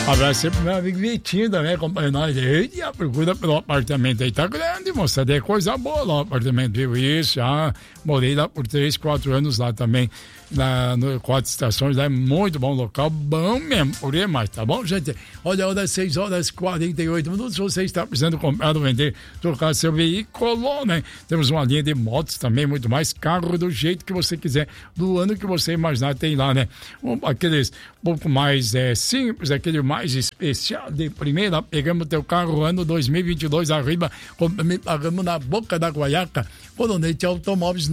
Abraço sempre pro meu amigo Vitinho também, acompanha nós. E a procura pelo apartamento aí tá grande, moça. É coisa boa lá o apartamento, viu? Isso, já morei lá por 3, 4 anos lá também. No 4 estações, lá é muito bom local, bom mesmo, por aí mais, tá bom, gente? Olha a hora, 6h48. Se você está precisando comprar ou vender, trocar seu veículo, né? Temos uma linha de motos também, muito mais, carro do jeito que você quiser, do ano que você imaginar, tem lá, né? Aqueles um pouco mais simples, aquele mais especial de primeira, pegamos teu carro ano 2022 arriba, pagamos na boca da guaiaca, Coronete Automóveis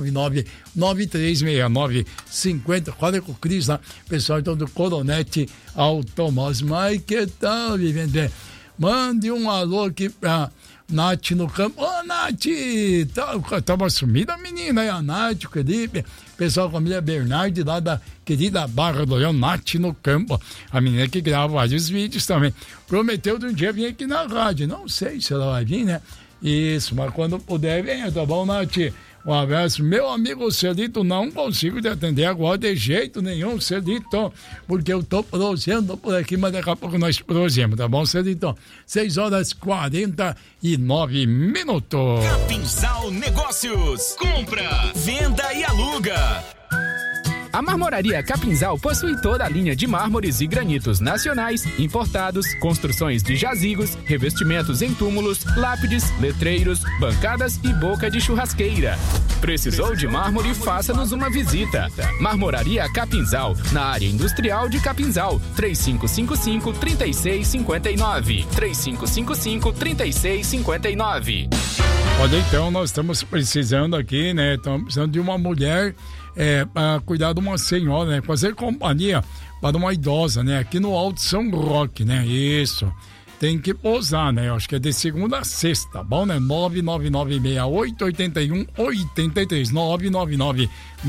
999-9369-50. Fala com o Cris lá, pessoal então do Coronete Automóveis. Mas que tal, Vivente? Mande um alô aqui pra Nath no campo. Ô, Nath! Tava sumida a menina aí, a Nath, o Felipe. Pessoal, família Bernardi lá da querida Barra do Leão, Nath no campo. A menina que grava vários vídeos também. Prometeu de um dia vir aqui na rádio. Não sei se ela vai vir, né? Isso, mas quando puder, venha, tá bom, Nath? Um abraço. Meu amigo Celito, não consigo te atender agora de jeito nenhum, Celito, porque eu tô prosseando por aqui, mas daqui a pouco nós prosseguimos, tá bom, Celito? 6h49. Capinzal Negócios. Compra, venda e aluga. A Marmoraria Capinzal possui toda a linha de mármores e granitos nacionais, importados, construções de jazigos, revestimentos em túmulos, lápides, letreiros, bancadas e boca de churrasqueira. Precisou de mármore? Faça-nos uma visita. Marmoraria Capinzal, na área industrial de Capinzal. 3555-3659. 3555-3659. Olha, então, nós estamos precisando aqui, né? Estamos precisando de uma mulher para cuidar de uma senhora, né? Fazer companhia para uma idosa, né? Aqui no Alto São Roque, né? Isso. Tem que pousar, né? Eu acho que é de segunda a sexta, tá bom, né? 999-6881-83.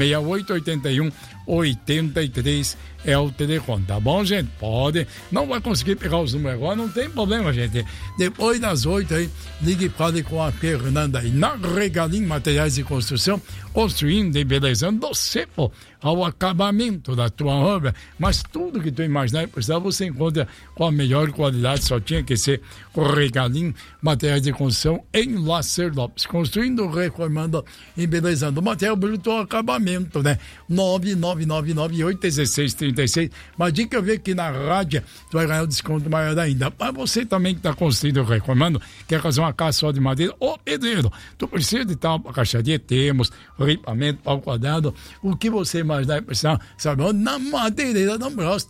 999-6881-83 é o telefone, tá bom, gente? Pode. Não vai conseguir pegar os números agora, não tem problema, gente. Depois das 8 aí, ligue e fale com a Fernanda aí. Na Regalim Materiais de Construção, construindo e embelezando você, pô, ao acabamento da tua obra, mas tudo que tu imaginar e precisar, você encontra com a melhor qualidade. Só tinha que ser o Regalim Materiais de Construção em Lacer Lopes, construindo, reformando, embelezando material bruto ao acabamento, né? 999981636. Mas dica eu vi aqui na rádio, tu vai ganhar um desconto maior ainda. Mas você também que está construindo, reformando, quer fazer uma casa só de madeira, ô pedreiro, tu precisa de tal caixaria, temos ripamento, pau quadrado, o que você imaginar e precisar, sabe onde? Na Madeireira da Bros,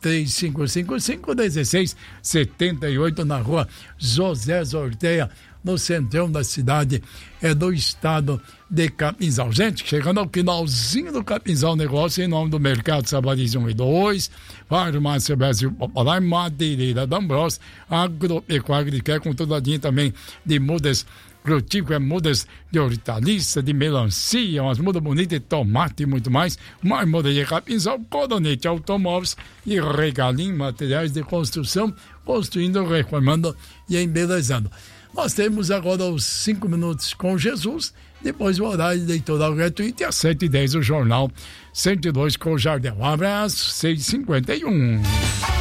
3555-1678, na rua José Zorteia, no centrão da cidade, do estado de Capinzal. Gente, chegando ao finalzinho do Capinzal Negócio, em nome do Mercado Sabariz 1 e 2, Farmácia Brasil Popular, Madeireira da Bros, Agropecuária, que é com toda a linha também de mudas frutícolas, mudas de hortaliça, de melancia, umas mudas bonitas de tomate e muito mais. Marmoraria Capinzal, Coronete Automóveis e Regalim Materiais de Construção, construindo, reformando e embelezando. Nós temos agora os 5 minutos com Jesus, depois o horário eleitoral gratuito e às 7h10 o Jornal 102 com o Jardel. Um abraço, 6h51.